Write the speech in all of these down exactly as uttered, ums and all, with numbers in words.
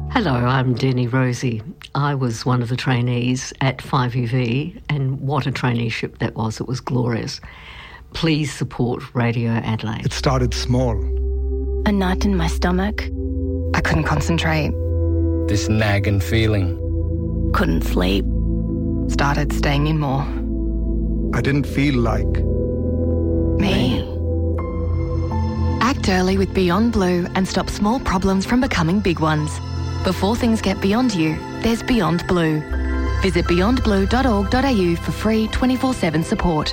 Hello, I'm Denny Rosie. I was one of the trainees at five U V, and what a traineeship that was. It was glorious. Please support Radio Adelaide. It started small. A knot in my stomach. I couldn't concentrate. This nagging feeling. Couldn't sleep. Started staying in more. I didn't feel like... Me. Act early with Beyond Blue and stop small problems from becoming big ones. Before things get beyond you, there's Beyond Blue. Visit beyond blue dot org dot a u for free twenty-four seven support.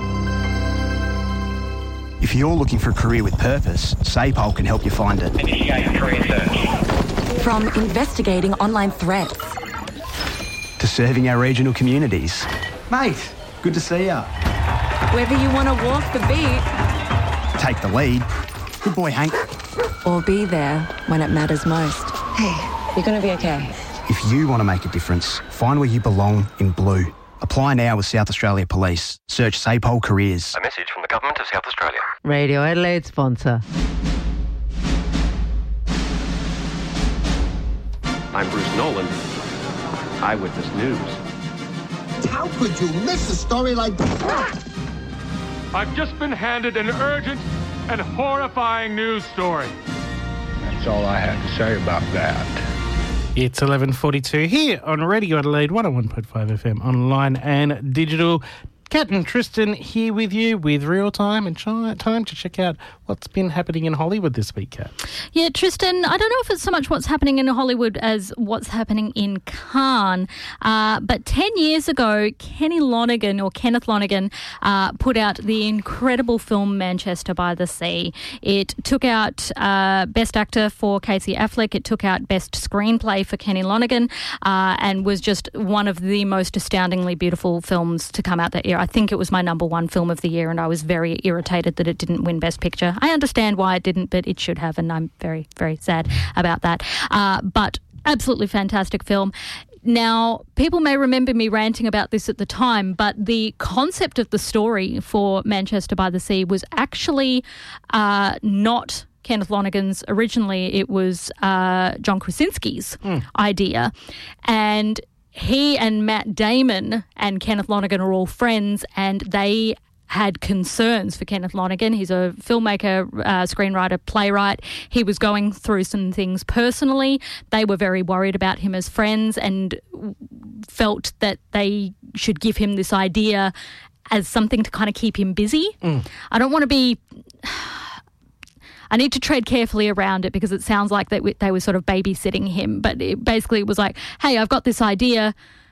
If you're looking for a career with purpose, SAPOL can help you find it. Initiate career search. From investigating online threats to serving our regional communities. Mate, good to see ya. Whether you want to walk the beat, take the lead. Good boy, Hank. Or be there when it matters most. Hey, you're going to be okay. If you want to make a difference, find where you belong in blue. Apply now with South Australia Police. Search SAPOL Careers. A message from the Government of South Australia. Radio Adelaide sponsor. I'm Bruce Nolan, Eyewitness News. How could you miss a story like that? I've just been handed an urgent and horrifying news story. That's all I have to say about that. It's eleven forty-two here on Radio Adelaide one oh one point five F M, online and digital. Kat and Tristan here with you with real time and time to check out what's been happening in Hollywood this week, Kat. Yeah, Tristan, I don't know if it's so much what's happening in Hollywood as what's happening in Cannes, uh, but ten years ago, Kenny Lonergan, or Kenneth Lonergan, uh, put out the incredible film Manchester by the Sea. It took out uh, Best Actor for Casey Affleck, it took out Best Screenplay for Kenny Lonergan, uh, and was just one of the most astoundingly beautiful films to come out that year. I think it was my number one film of the year, and I was very irritated that it didn't win Best Picture. I understand why it didn't, but it should have, and I'm very, very sad about that. Uh, but absolutely fantastic film. Now, people may remember me ranting about this at the time, but the concept of the story for Manchester by the Sea was actually uh, not Kenneth Lonergan's originally. It was uh, John Krasinski's mm. idea. And he and Matt Damon and Kenneth Lonergan are all friends, and they had concerns for Kenneth Lonergan. He's a filmmaker, uh, screenwriter, playwright. He was going through some things personally. They were very worried about him as friends and felt that they should give him this idea as something to kind of keep him busy. Mm. I don't want to be... I need to tread carefully around it because it sounds like they, they were sort of babysitting him. But it basically it was like, hey, I've got this idea.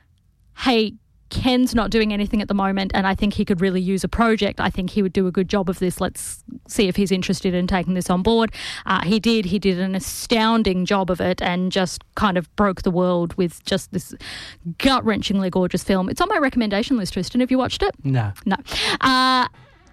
Hey, Ken's not doing anything at the moment and I think he could really use a project. I think he would do a good job of this. Let's see if he's interested in taking this on board. Uh, he did. He did an astounding job of it and just kind of broke the world with just this gut-wrenchingly gorgeous film. It's on my recommendation list, Tristan. Have you watched it? No. No. Uh,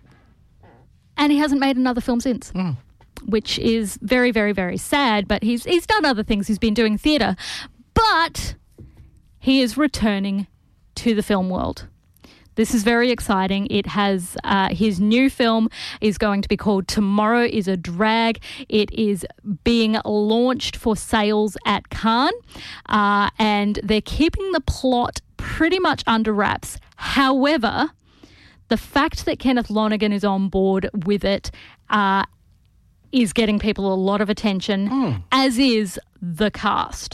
and he hasn't made another film since. Mm. Which is very, very, very sad, but he's he's done other things. He's been doing theatre, but he is returning to the film world. This is very exciting. It has uh, his new film is going to be called Tomorrow is a Drag. It is being launched for sales at Cannes, uh, and they're keeping the plot pretty much under wraps. However, the fact that Kenneth Lonergan is on board with it uh, is getting people a lot of attention, mm. as is the cast.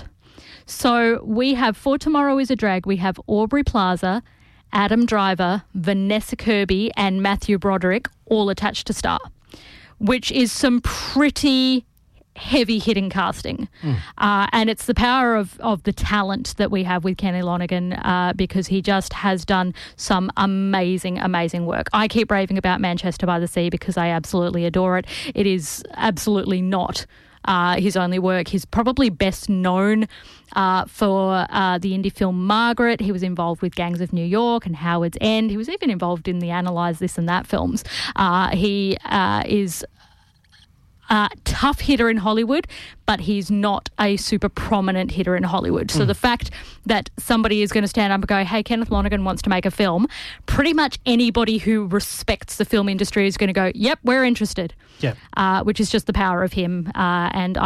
So we have, for Tomorrow is a Drag, we have Aubrey Plaza, Adam Driver, Vanessa Kirby and Matthew Broderick all attached to star, which is some pretty heavy-hitting casting. Mm. Uh, and it's the power of, of the talent that we have with Kenny Lonergan uh, because he just has done some amazing, amazing work. I keep raving about Manchester by the Sea because I absolutely adore it. It is absolutely not uh, his only work. He's probably best known uh, for uh, the indie film Margaret. He was involved with Gangs of New York and Howard's End. He was even involved in the Analyze This and That films. Uh, he uh, is Uh, tough hitter in Hollywood, but he's not a super prominent hitter in Hollywood. So mm. the fact that somebody is going to stand up and go, hey, Kenneth Lonergan wants to make a film, pretty much anybody who respects the film industry is going to go, yep, we're interested. Yep. Uh, which is just the power of him. Uh, and